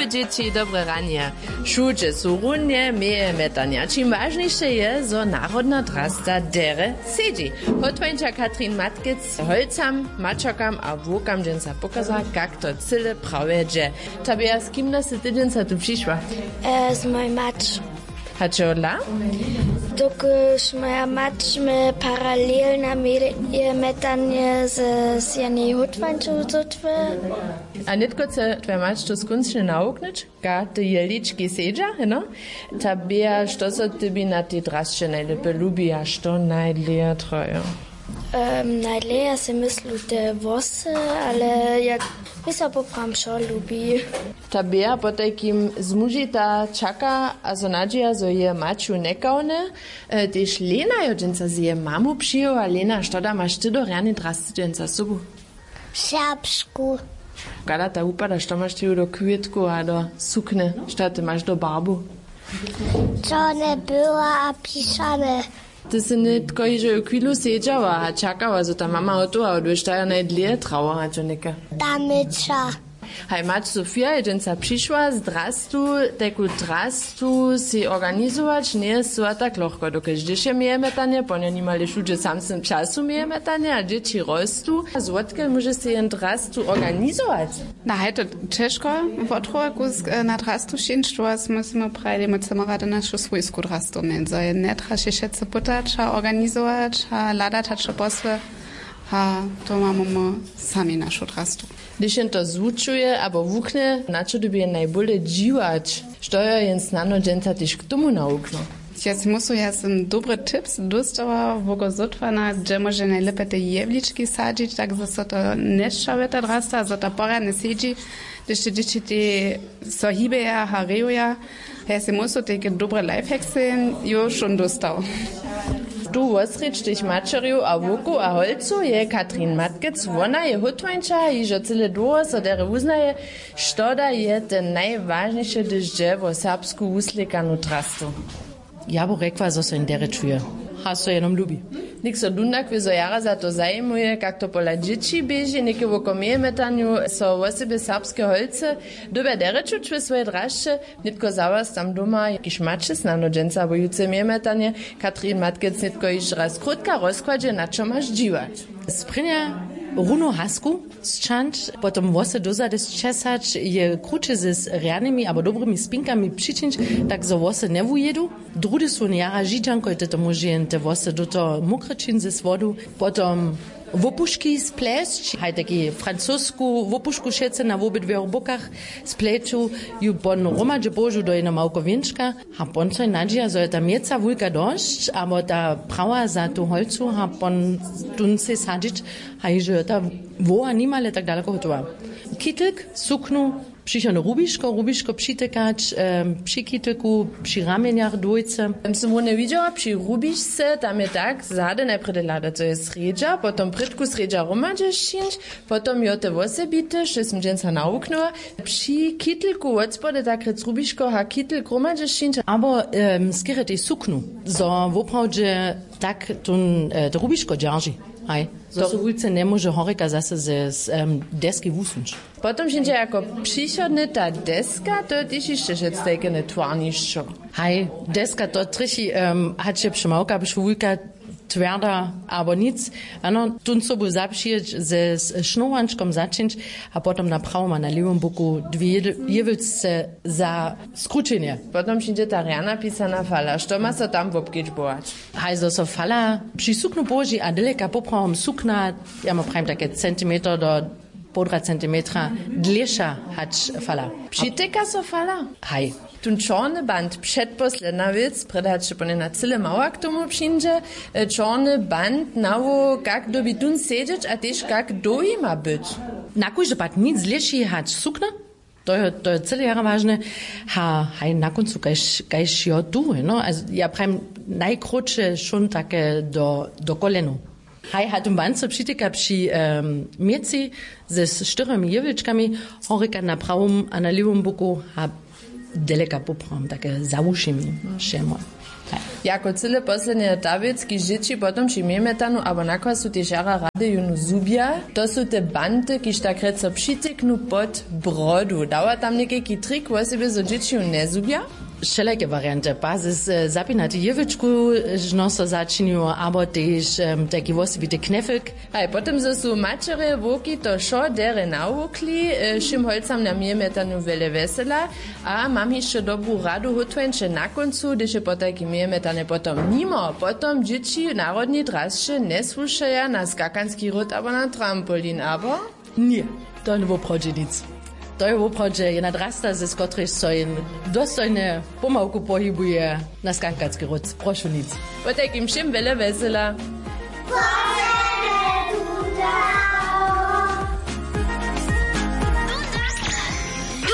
Dobre dzieci, dobre ranie. Všudzie sú runje, meje metania. Čím vážnejšie je, zo národná drasta dere sedí. Hotwańcza Katrin Matkec holcam, mačakam a włokam dżęca pokazała, jak to cyle prawie dzieje. Tabia, z kim nas ty dżęca tu przyszła? Z mojej matki. A czego? Dokąd moja matka mnie paralelna metanie z jednej hotwańczą zotwy. A nitko chce twoja matka to skuncznie nauknąć? Ka ty jeliczki siedział, no? Tabia, co so tybi na tej drasce najlepiej lubi, a co najlepiej troje? Najlepiej się myślą te włosy, ale jak mi się poprawam, co lubi. Tabia po takim zmužita čaka, a so nadzieja, so je maču nekaune, tež Lena jo dżęca z je mamu przyjął, a Lena, što da maš ty do rany drasty dżęca subu? W Serbsku. Kada ta upada, što maš ty do kwietku a do sukne, što ty maš do barbu? Czone była, a pisane. Ty si nitko iže u kwilu siedziała, a čakała, so ta mama otuła, odwysztaja najdlije trała, a čo neka. Damicza. Hej, mać Sofia je dżęca przyszła z drastu, taku drastu si organizować nie jest tak lahko, dokud dzieci mieje metanie, ponie nimali všude samsem czasu mieje metanie, a dzieci rostu. Z odkiaľ może si jen drastu organizować? Na hejte Češko, w odchowaku na drastu šinštvo, musimy prajdi rady našu svojsku drastu między. Nie trzeba się šece putać, a organizować, a ladać, a posły, a to mamy sami našu drastu. Když jen to zvučuje, abo vuchne, na čo by je najbolje džiwać, što je jen snano dżęca tyž k tomu naukno. Jetzt muss ja ein dobry tips dostała, wo zotwana, że może najlepiej te jewliczki sadzić, tak że to nie trzeba ta drasta, że ta pora nie siedzi, gdyż te dzieci te sohibeja, harejoja, ja se musu takie dobre lifehacksy już schon dostał. Tu wosreć tych mačerju a wuku a holcu je Katrin Matkec, ona je hotwańcza i że cyle długo so dere uznaje, što da je ten najważniejszy dyż wo serbsku uslikanu trastu. Ja bo rekła, że so in dere czuje. Ha so jenom lubi. Nik so dundak wie so jara za to zajmuje, jak to pola dzieci bieži, nike wo komije metanju, so osebe serbske holce, dobe dere čučve svoje drašče, nitko zawas tam doma, jakiś mače snano dżęca, bo juce mije metanie, Katrin Matkec nitko iż raz krótka rozkładzie, na čo masz dziwać. Sprinja runo hasku zčant, potom wose dozade zčesać, je kruče z rjanymi, abo dobrymi spinkami přičinč, tak zo wose ne wujedu. Drudy su njara žičanko, je to može te wose do to mokrečin z vodu, potom wopuszki spleść, haj taki francusku wopuszku šece na obydwech bokach spleczu, ju bon romadže božu do jedna małko więczka, a bon co nadzieja, że ta mieca wulka dość, aber ta prawa za tu holcu, a bon tun se sadzić, haj, że ta woła nimale tak daleko hotowa. Kitek, suknu, przyjdziemy rubiszko przytykać, przy kityku, przy ramieniach dwójce. Jsem one widziała przy rubiszce, tam je tak, zade najprede lada, co je sredža, potom prytku sredža romadže šinč, potom jo te vose bite, što sam dženca nauknula, przy kitlku od spode tak rec rubiško, ha kitl romadže šinč. Aber skere tej suknu, zo woprawdzie tak tun te rubiško dzierży. Hej, to so wulce nie może horika zase z deski wusunč. Potom šinče jako přichodne ta deska, to je tyž ještě šectajkene tvarniščo. Hej, deska to triši, hače přemałka, byš wulka twarda, aber nic. Ano, tun sobu zapšiječ ze šnowančkom začinč, a potom napravoma na lewym boku dwie jewylce za skručenje. Potom šinče ta rjana pisana fala, što ma so tam wopkič boać? Hej, so fala przy suknu boži, a deleka popravom sukna, ja ma pravim takie centimeter do 1,5 centimetra dlesza hać fala. Přityka so fala? Hej. Tun czarny band, przedposledna wiec, predače pone na cyle mała k tomu przyjdzie, czarny band nawo, jak dobi tun siedzieć, a też jak doji ma być. Na kujże pat nic leši hać sukna, to je cyle jara ważne, hej, na końcu kajś jo tu, no, also ja pravim najkrótsze schon takie do kolenu. Hej, hat band przytyka przy mieci ze 4 jewilczkami, horika na prawym a na lewym boku, deleka poprom, takie załušimi šemo. Jako cyle poslednie dawiecki życi potom či miemetanu, abo nakwa su te žara rady junu zubia, to su te banty, kiž tak reco přiteknu pod brodu. Dała tam nekajki trik, wo sebe zo dzieci ne zubia? Všeleke variante. Bazis zapinati jevičku, žno so začinju, abo tež taki vosebite knefek. Hej, potom su mačere voki to šo dere naukli, šim holcam na miemetanu vele vesela, a mam jeszcze dobrú radu hotwenče na koncu, když je potajki miemetane potom nimo, potom dzieci narodni drasče ne slušaja na skakanski rod, abo na trampolin, abo? Nie, to nie woprawdzie nic. To je woprawdzie jedna drasta, z której stojen dostojne pomałku pohybuje na skankacki rod. Proszę nic. Potajkim všim vele vesela.